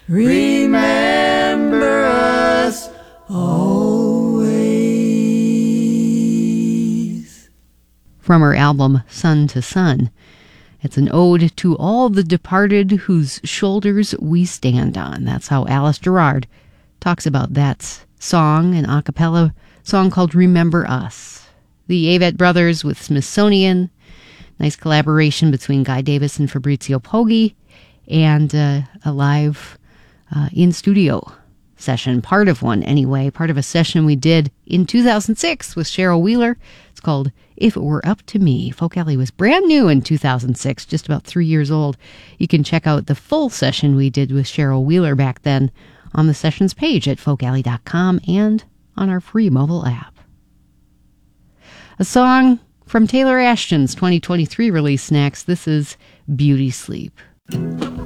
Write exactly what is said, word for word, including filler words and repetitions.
remember us always. From her album Sun to Sun. It's an ode to all the departed whose shoulders we stand on. That's how Alice Gerrard talks about that song, an a cappella song called Remember Us. The Avett Brothers with Smithsonian. Nice collaboration between Guy Davis and Fabrizio Poggi, and uh, a live uh, in-studio session, part of one anyway, part of a session we did in two thousand six with Cheryl Wheeler. It's called If It Were Up to Me. Folk Alley was brand new in two thousand six, just about three years old. You can check out the full session we did with Cheryl Wheeler back then on the sessions page at folk alley dot com and on our free mobile app. A song from Taylor Ashton's twenty twenty-three release next. This is Beauty Sleep.